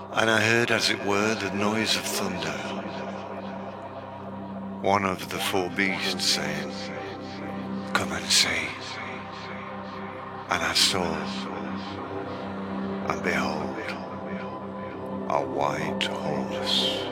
And I heard, as it were, the noise of thunder, one of the four beasts saying, "Come and see." And I saw, and behold, a white horse.